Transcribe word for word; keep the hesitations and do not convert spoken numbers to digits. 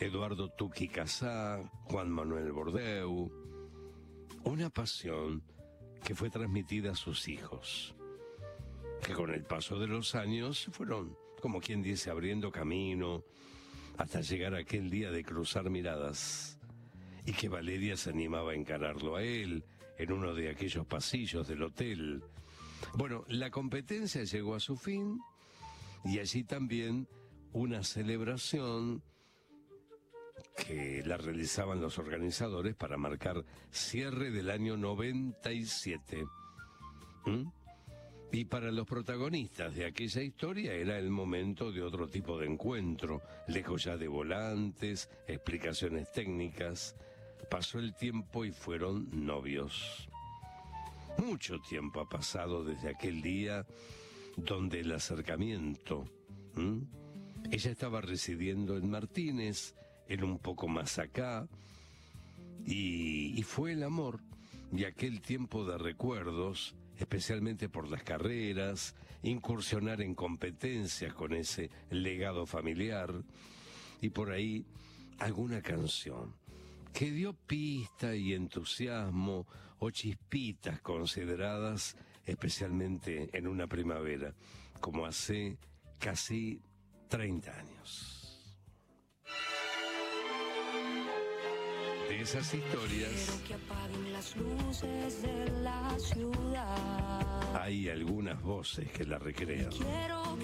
Eduardo Tuqui Casá, Juan Manuel Bordeu. Una pasión que fue transmitida a sus hijos, que con el paso de los años fueron, como quien dice, abriendo camino hasta llegar a aquel día de cruzar miradas, y que Valeria se animaba a encararlo a él en uno de aquellos pasillos del hotel. Bueno, la competencia llegó a su fin y allí también una celebración que la realizaban los organizadores para marcar cierre del año noventa y siete. ¿Mm? Y para los protagonistas de aquella historia era el momento de otro tipo de encuentro, lejos ya de volantes, explicaciones técnicas. Pasó el tiempo y fueron novios. Mucho tiempo ha pasado desde aquel día donde el acercamiento... ¿Mm? Ella estaba residiendo en Martínez, él un poco más acá, y, y fue el amor y aquel tiempo de recuerdos, especialmente por las carreras, incursionar en competencias con ese legado familiar, y por ahí alguna canción que dio pista y entusiasmo o chispitas consideradas especialmente en una primavera, como hace casi treinta años. De esas historias que apaguen las luces de la ciudad. hay algunas voces que la recrean. Quiero